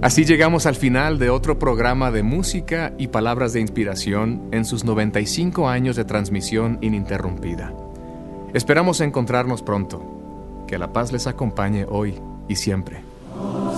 Así llegamos al final de otro programa de música y palabras de inspiración en sus 95 años de transmisión ininterrumpida. Esperamos encontrarnos pronto. Que la paz les acompañe hoy y siempre.